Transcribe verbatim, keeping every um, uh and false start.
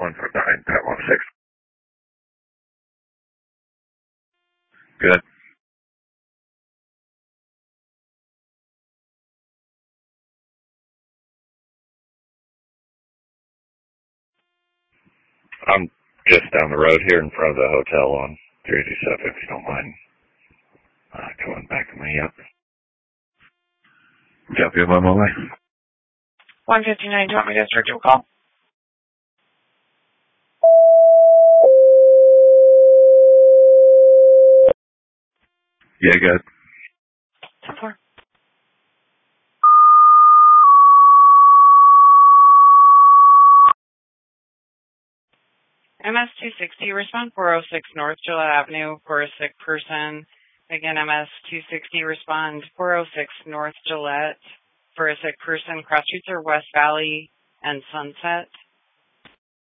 one four nine, Pat one six. Good. I'm just down the road here in front of the hotel on three eighty-seven, if you don't mind uh, going back to me. Yep. Drop you on my way. one fifty-nine, do you want me to start your call? Yeah, good. ten four. M S two sixty, respond four oh six North Gillette Avenue for a sick person. Again, M S two sixty, respond four oh six North Gillette for a sick person. Cross streets are West Valley and Sunset.